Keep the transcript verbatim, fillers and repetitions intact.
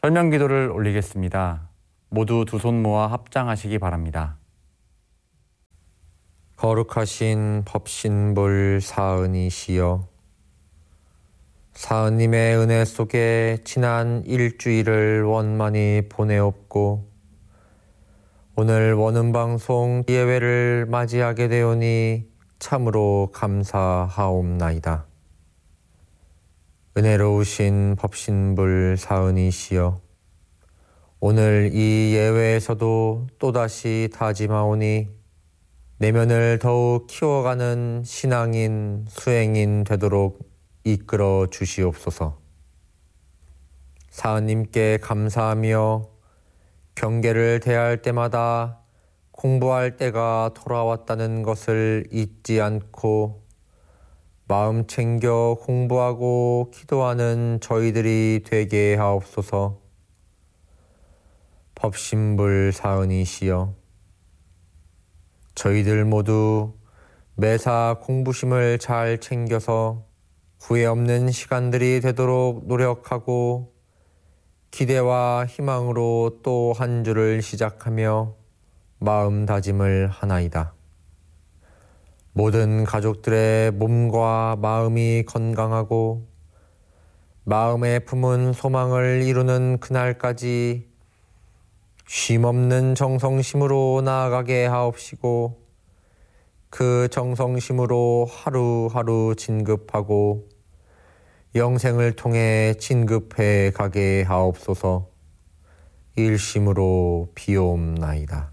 설명기도를 올리겠습니다. 모두 두 손 모아 합장하시기 바랍니다. 거룩하신 법신불 사은이시여, 사은님의 은혜 속에 지난 일주일을 원만히 보내옵고 오늘 원음방송 예외를 맞이하게 되오니 참으로 감사하옵나이다. 은혜로우신 법신불 사은이시여, 오늘 이 예외에서도 또다시 다짐하오니 내면을 더욱 키워가는 신앙인, 수행인 되도록 이끌어 주시옵소서. 사은님께 감사하며 경계를 대할 때마다 공부할 때가 돌아왔다는 것을 잊지 않고 마음 챙겨 공부하고 기도하는 저희들이 되게 하옵소서. 법신불 사은이시여, 저희들 모두 매사 공부심을 잘 챙겨서 후회 없는 시간들이 되도록 노력하고 기대와 희망으로 또 한 주를 시작하며 마음 다짐을 하나이다. 모든 가족들의 몸과 마음이 건강하고 마음에 품은 소망을 이루는 그날까지 쉼없는 정성심으로 나아가게 하옵시고 그 정성심으로 하루하루 진급하고 영생을 통해 진급해 가게 하옵소서. 일심으로 비옵나이다.